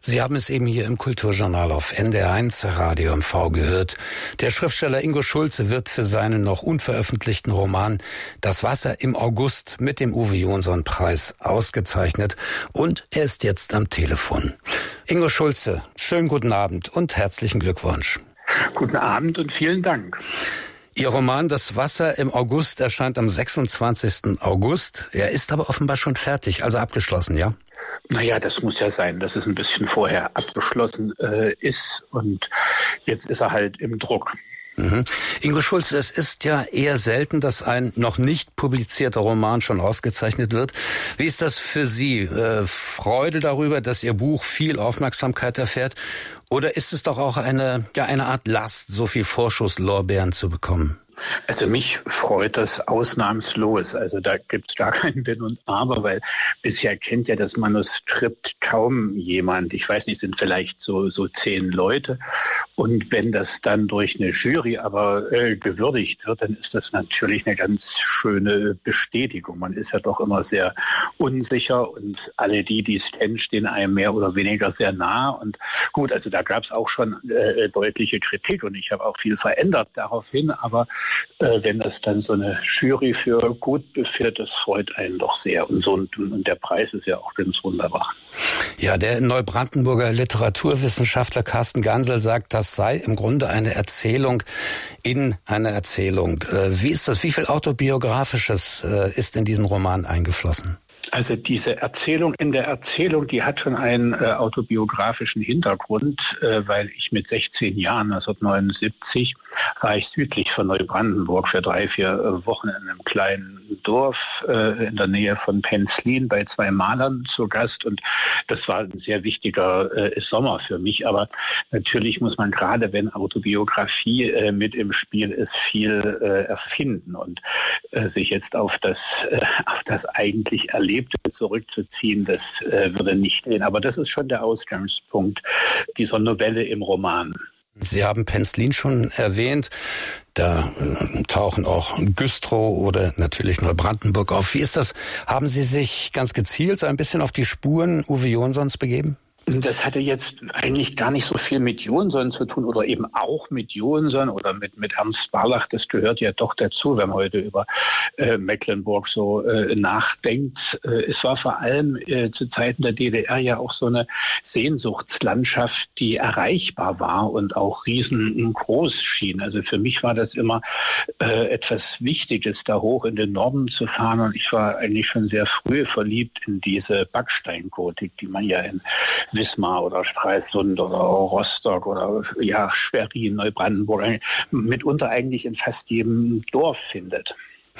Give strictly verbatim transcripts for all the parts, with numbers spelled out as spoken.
Sie haben es eben hier im Kulturjournal auf N D R eins Radio M V gehört. Der Schriftsteller Ingo Schulze wird für seinen noch unveröffentlichten Roman Das Wasser im August mit dem Uwe-Jonsson-Preis ausgezeichnet und er ist jetzt am Telefon. Ingo Schulze, schönen guten Abend und herzlichen Glückwunsch. Guten Abend und vielen Dank. Ihr Roman Das Wasser im August erscheint am sechsundzwanzigsten August. Er ist aber offenbar schon fertig, also abgeschlossen, ja? Naja, das muss ja sein, dass es ein bisschen vorher abgeschlossen äh, ist und jetzt ist er halt im Druck. Mhm. Ingo Schulze, es ist ja eher selten, dass ein noch nicht publizierter Roman schon ausgezeichnet wird. Wie ist das für Sie? Äh, Freude darüber, dass Ihr Buch viel Aufmerksamkeit erfährt? Oder ist es doch auch eine, ja, eine Art Last, so viel Vorschusslorbeeren zu bekommen? Also mich freut das ausnahmslos. Also da gibt's gar kein Wenn und Aber, weil bisher kennt ja das Manuskript kaum jemand. Ich weiß nicht, sind vielleicht so so zehn Leute. Und wenn das dann durch eine Jury aber äh, gewürdigt wird, dann ist das natürlich eine ganz schöne Bestätigung. Man ist ja doch immer sehr unsicher und alle die, die es kennen, stehen einem mehr oder weniger sehr nah. Und gut, also da gab's auch schon äh, deutliche Kritik und ich habe auch viel verändert daraufhin, aber Äh, wenn das dann so eine Jury für gut befindet, das freut einen doch sehr. Und, so, und der Preis ist ja auch ganz wunderbar. Ja, der Neubrandenburger Literaturwissenschaftler Carsten Gansel sagt, das sei im Grunde eine Erzählung in einer Erzählung. Äh, wie ist das? Wie viel Autobiografisches äh, ist in diesen Roman eingeflossen? Also diese Erzählung in der Erzählung, die hat schon einen äh, autobiografischen Hintergrund, äh, weil ich mit sechzehn Jahren, neunzehnhundertneunundsiebzig, war ich südlich von Neubrandenburg für drei, vier äh, Wochen in einem kleinen Dorf äh, in der Nähe von Penzlin bei zwei Malern zu Gast. Und das war ein sehr wichtiger äh, Sommer für mich. Aber natürlich muss man gerade, wenn Autobiografie äh, mit im Spiel ist, viel äh, erfinden und äh, sich jetzt auf das, äh, auf das eigentlich Erlebte zurückzuziehen, das äh, würde nicht gehen. Aber das ist schon der Ausgangspunkt dieser Novelle im Roman. Sie haben Penzlin schon erwähnt. Da äh, tauchen auch Güstrow oder natürlich Neubrandenburg auf. Wie ist das? Haben Sie sich ganz gezielt so ein bisschen auf die Spuren Uwe Jonssons begeben? Das hatte jetzt eigentlich gar nicht so viel mit Jonsson zu tun oder eben auch mit Jonsson oder mit, mit Ernst Barlach. Das gehört ja doch dazu, wenn man heute über äh, Mecklenburg so äh, nachdenkt. Äh, es war vor allem äh, zu Zeiten der D D R ja auch so eine Sehnsuchtslandschaft, die erreichbar war und auch riesengroß schien. Also für mich war das immer äh, etwas Wichtiges, da hoch in den Norden zu fahren. Und ich war eigentlich schon sehr früh verliebt in diese Backsteingotik, die man ja in Wismar oder Stralsund oder Rostock oder ja Schwerin, Neubrandenburg, mitunter eigentlich in fast jedem Dorf findet.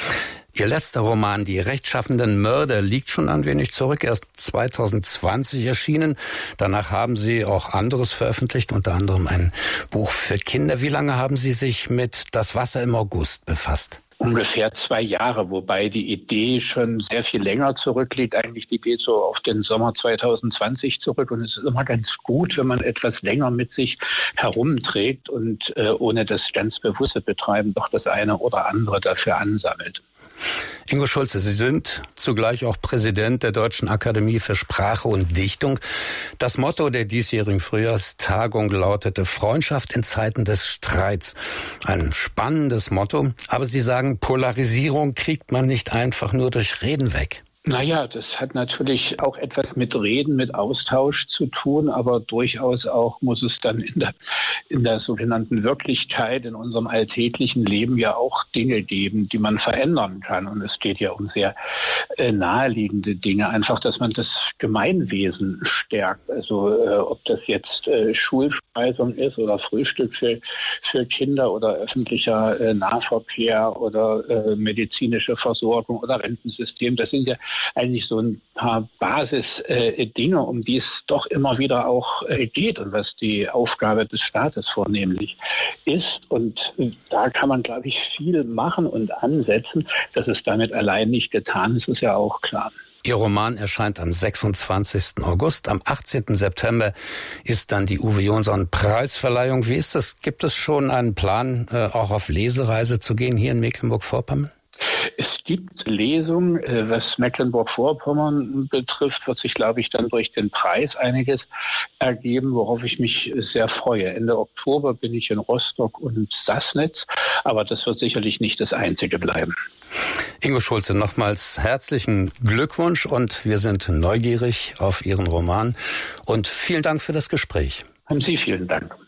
Ihr letzter Roman, Die rechtschaffenden Mörder, liegt schon ein wenig zurück, erst zweitausendzwanzig erschienen. Danach haben Sie auch anderes veröffentlicht, unter anderem ein Buch für Kinder. Wie lange haben Sie sich mit Das Wasser im August befasst? Ungefähr zwei Jahre, wobei die Idee schon sehr viel länger zurückliegt. Eigentlich die geht so auf den Sommer zweitausendzwanzig zurück. Und es ist immer ganz gut, wenn man etwas länger mit sich herumträgt und äh, ohne das ganz bewusste Betreiben doch das eine oder andere dafür ansammelt. Ingo Schulze, Sie sind zugleich auch Präsident der Deutschen Akademie für Sprache und Dichtung. Das Motto der diesjährigen Frühjahrstagung lautete Freundschaft in Zeiten des Streits. Ein spannendes Motto, aber Sie sagen, Polarisierung kriegt man nicht einfach nur durch Reden weg. Naja, das hat natürlich auch etwas mit Reden, mit Austausch zu tun, aber durchaus auch muss es dann in der, in der sogenannten Wirklichkeit, in unserem alltäglichen Leben ja auch Dinge geben, die man verändern kann. Und es geht ja um sehr äh, naheliegende Dinge, einfach, dass man das Gemeinwesen stärkt. Also äh, ob das jetzt äh, Schulspeisung ist oder Frühstück für, für Kinder oder öffentlicher äh, Nahverkehr oder äh, medizinische Versorgung oder Rentensystem, das sind ja eigentlich so ein paar Basisdinge, äh, um die es doch immer wieder auch äh, geht und was die Aufgabe des Staates vornehmlich ist. Und äh, da kann man, glaube ich, viel machen und ansetzen. Dass es damit allein nicht getan ist, ist ja auch klar. Ihr Roman erscheint am sechsundzwanzigsten August. Am achtzehnten September ist dann die Uwe-Jonsson-Preisverleihung. Wie ist das? Gibt es schon einen Plan, äh, auch auf Lesereise zu gehen hier in Mecklenburg-Vorpommern? Es gibt Lesungen, was Mecklenburg-Vorpommern betrifft, wird sich, glaube ich, dann durch den Preis einiges ergeben, worauf ich mich sehr freue. Ende Oktober bin ich in Rostock und Sassnitz, aber das wird sicherlich nicht das Einzige bleiben. Ingo Schulze, nochmals herzlichen Glückwunsch und wir sind neugierig auf Ihren Roman und vielen Dank für das Gespräch. Haben Sie vielen Dank.